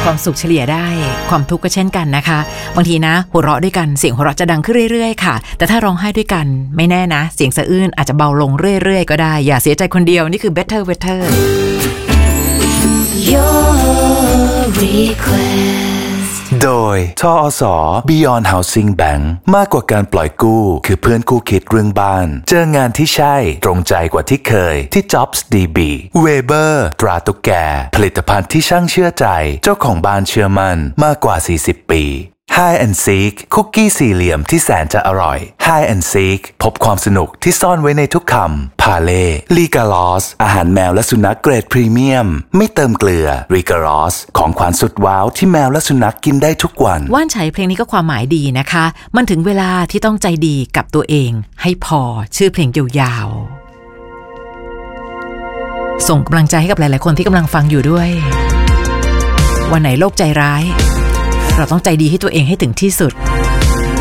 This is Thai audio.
ความสุขเฉลี่ยได้ความทุกข์ก็เช่นกันนะคะบางทีนะหัวเราะด้วยกันเสียงหัวเราะจะดังขึ้นเรื่อยๆค่ะแต่ถ้าร้องไห้ด้วยกันไม่แน่นะเสียงสะอื้นอาจจะเบาลงเรื่อยๆก็ได้อย่าเสียใจคนเดียวนี่คือ Better Better Your request โดยทอส. Beyond Housing Bank มากกว่าการปล่อยกู้คือเพื่อนคู่คิดเรื่องบ้านเจองานที่ใช่ตรงใจกว่าที่เคยที่ Jobs DB Weber ตราตุ๊กแกผลิตภัณฑ์ที่ช่างเชื่อใจเจ้าของบ้านเชื่อมั่นมากกว่า40 ปี Hide and Seek คุกกี้สี่เหลี่ยมที่แสนจะอร่อย Hide and Seek พบความสนุกที่ซ่อนไว้ในทุกคำพาเล่ลีกาลอสอาหารแมวและสุนัขเกรดพรีเมียมไม่เติมเกลือลีกาลอสของขวัญสุดว้าวที่แมวและสุนัขกินได้ทุกวันว่านไฉเพลงนี้ก็ความหมายดีนะคะมันถึงเวลาที่ต้องใจดีกับตัวเองให้พอชื่อเพลงยาวๆส่งกำลังใจให้กับหลายๆคนที่กำลังฟังอยู่ด้วยวันไหนโลกใจร้ายเราต้องใจดีให้ตัวเองให้ถึงที่สุด